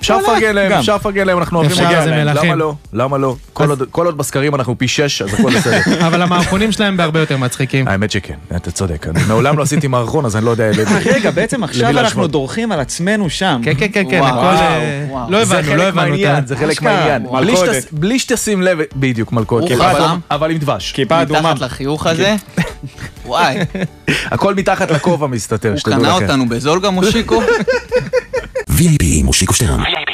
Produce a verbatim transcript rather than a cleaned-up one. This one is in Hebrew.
אפשר לפרגן להם, אפשר לפרגן להם, אנחנו אוהבים להגיע להם. למה לא? למה לא? כל עוד בסקרים אנחנו פי שש, אז הכל בסדר. אבל המערכונים שלהם בהרבה יותר מצחיקים. האמת שכן, אתה צודק. מעולם לא עשיתי מערכון, אז אני לא יודע... רגע, בעצם עכשיו אנחנו דורכים על עצמנו שם. כן, כן, כן, כן. לא הבנו, לא הבנו. זה חלק מהעניין. בלי שתשים לב, בדיוק, מלכות. אבל עם דבש. כיפה אדומה. מתחת לחיוך הזה. וואי. הכל מתחת לכובע מסתתר. הוא קנה אותנו בזול גם מושיקו. וי איי פי מושיקו שטרן.